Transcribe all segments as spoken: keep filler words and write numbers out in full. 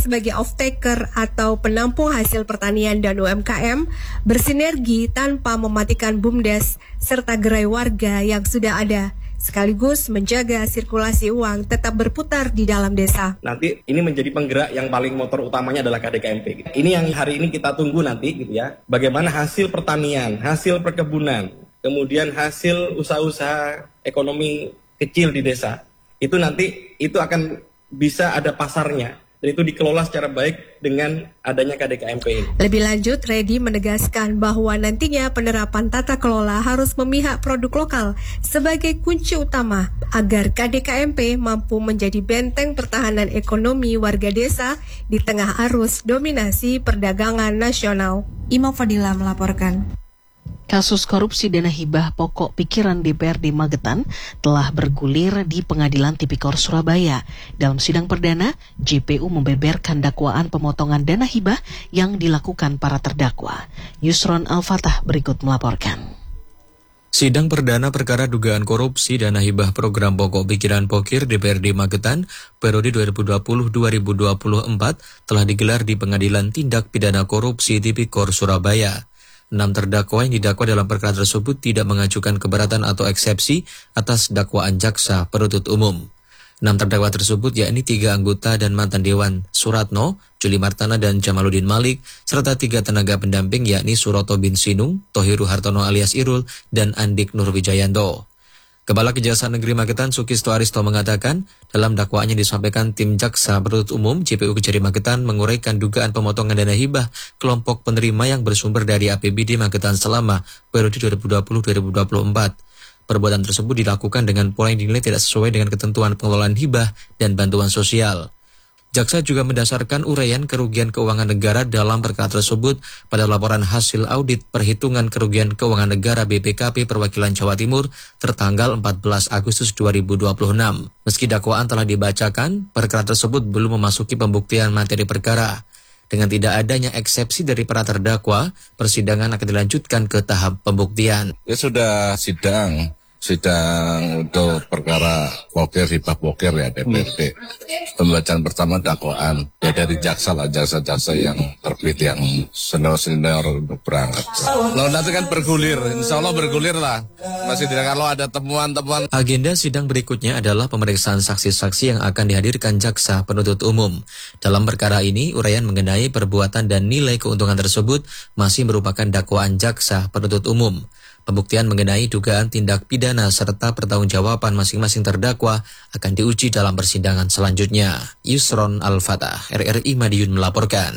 sebagai off-taker atau penampung hasil pertanian dan U M K M bersinergi tanpa mematikan BUMDes serta gerai warga yang sudah ada, sekaligus menjaga sirkulasi uang tetap berputar di dalam desa. Nanti ini menjadi penggerak yang paling motor utamanya adalah K D K M P. Ini yang hari ini kita tunggu nanti gitu ya. Bagaimana hasil pertanian, hasil perkebunan, kemudian hasil usaha-usaha ekonomi kecil di desa. Itu nanti itu akan bisa ada pasarnya. Dan itu dikelola secara baik dengan adanya K D K M P ini. Lebih lanjut, Reddy menegaskan bahwa nantinya penerapan tata kelola harus memihak produk lokal sebagai kunci utama agar K D K M P mampu menjadi benteng pertahanan ekonomi warga desa di tengah arus dominasi perdagangan nasional. Imam Fadila melaporkan. Kasus korupsi dana hibah pokok pikiran D P R D Magetan telah bergulir di Pengadilan Tipikor Surabaya. Dalam sidang perdana, J P U membeberkan dakwaan pemotongan dana hibah yang dilakukan para terdakwa. Yusron Al-Fatah berikut melaporkan. Sidang perdana perkara dugaan korupsi dana hibah program pokok pikiran Pokir D P R D Magetan periode dua ribu dua puluh sampai dua ribu dua puluh empat telah digelar di Pengadilan Tindak Pidana Korupsi Tipikor Surabaya. Enam terdakwa yang didakwa dalam perkara tersebut tidak mengajukan keberatan atau eksepsi atas dakwaan jaksa penuntut umum. Enam terdakwa tersebut yakni tiga anggota dan mantan Dewan Suratno, Juli Martana dan Jamaluddin Malik, serta tiga tenaga pendamping yakni Suroto bin Sinung, Tohiru Hartono alias Irul, dan Andik Nurwijayanto. Kepala Kejaksaan Negeri Magetan Sukisto Aristo mengatakan, dalam dakwaannya disampaikan tim jaksa penuntut umum J P U Kejari Magetan menguraikan dugaan pemotongan dana hibah kelompok penerima yang bersumber dari A P B D Magetan selama periode dua ribu dua puluh sampai dua ribu dua puluh empat. Perbuatan tersebut dilakukan dengan pola yang dinilai tidak sesuai dengan ketentuan pengelolaan hibah dan bantuan sosial. Jaksa juga mendasarkan uraian kerugian keuangan negara dalam perkara tersebut pada laporan hasil audit perhitungan kerugian keuangan negara B P K P Perwakilan Jawa Timur tertanggal empat belas Agustus dua ribu dua puluh enam. Meski dakwaan telah dibacakan, perkara tersebut belum memasuki pembuktian materi perkara. Dengan tidak adanya eksepsi dari para terdakwa, persidangan akan dilanjutkan ke tahap pembuktian. Ya sudah sidang. Sidang untuk perkara pokir, hibah pokir ya D P R D. Pembacaan pertama dakwaan ya dari jaksa lah, jaksa-jaksa yang terpilih yang senior-senior untuk berangkat. Lalu nanti kan bergulir, insya Allah bergulir lah. Masih tidak kalau ada temuan-temuan. Agenda sidang berikutnya adalah pemeriksaan saksi-saksi yang akan dihadirkan jaksa penuntut umum. Dalam perkara ini, uraian mengenai perbuatan dan nilai keuntungan tersebut masih merupakan dakwaan jaksa penuntut umum. Pembuktian mengenai dugaan tindak pidana serta pertanggungjawaban masing-masing terdakwa akan diuji dalam persidangan selanjutnya. Yusron Al-Fatah, R R I Madiun melaporkan.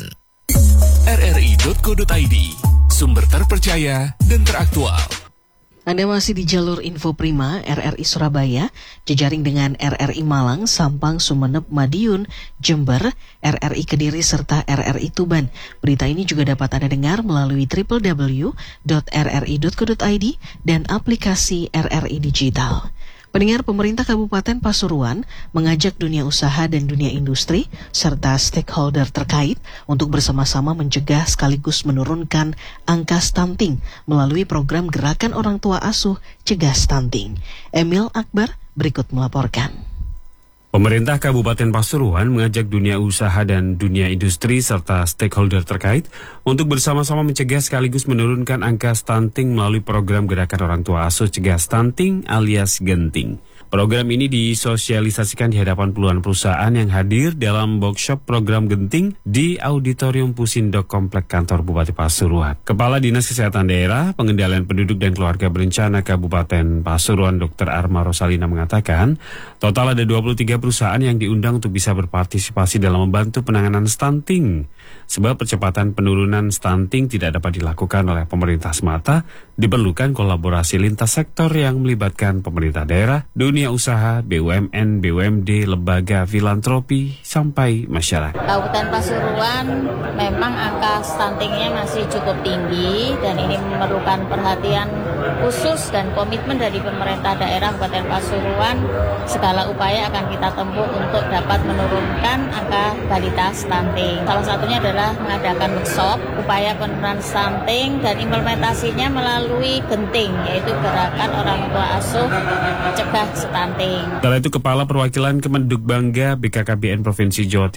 R R I titik co titik I D, sumber terpercaya dan teraktual. Anda masih di jalur Info Prima R R I Surabaya, jejaring dengan R R I Malang, Sampang, Sumeneb, Madiun, Jember, R R I Kediri, serta R R I Tuban. Berita ini juga dapat Anda dengar melalui w w w titik r r i titik co titik i d dan aplikasi R R I Digital. Pendengar, pemerintah Kabupaten Pasuruan mengajak dunia usaha dan dunia industri serta stakeholder terkait untuk bersama-sama mencegah sekaligus menurunkan angka stunting melalui program Gerakan Orang Tua Asuh Cegah Stunting. Emil Akbar berikut melaporkan. Pemerintah Kabupaten Pasuruan mengajak dunia usaha dan dunia industri serta stakeholder terkait untuk bersama-sama mencegah sekaligus menurunkan angka stunting melalui program Gerakan Orang Tua Asuh Cegah Stunting alias Genting. Program ini disosialisasikan di hadapan puluhan perusahaan yang hadir dalam workshop program Genting di Auditorium Pusindok Komplek Kantor Bupati Pasuruan. Kepala Dinas Kesehatan Daerah, Pengendalian Penduduk dan Keluarga Berencana Kabupaten Pasuruan, Dokter Arma Rosalina mengatakan, total ada dua puluh tiga perusahaan yang diundang untuk bisa berpartisipasi dalam membantu penanganan stunting. Sebab percepatan penurunan stunting tidak dapat dilakukan oleh pemerintah semata, diperlukan kolaborasi lintas sektor yang melibatkan pemerintah daerah, dunia usaha, B U M N, B U M D, lembaga filantropi, sampai masyarakat. Kabupaten Pasuruan memang angka stuntingnya masih cukup tinggi dan ini memerlukan perhatian khusus dan komitmen dari pemerintah daerah Kabupaten Pasuruan. Segala upaya akan kita tempuh untuk dapat menurunkan angka balita stunting. Salah satunya adalah mengadakan workshop upaya penurunan stunting dan implementasinya melalui Genting, yaitu Gerakan Orang Tua Asuh Cegah Stunting. Setelah itu Kepala Perwakilan Kemenduk Bangga B K K B N Provinsi Jawa Timur